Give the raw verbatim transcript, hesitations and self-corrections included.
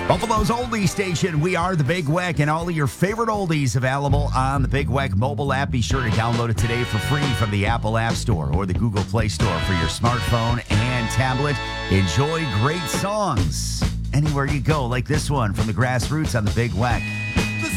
Buffalo's Oldie Station. We are the Big Weck, and all of your favorite oldies available on the Big Weck mobile app. Be sure to download it today for free from the Apple App Store or the Google Play Store for your smartphone and tablet. Enjoy great songs anywhere you go, like this one from the Grassroots on the Big Weck.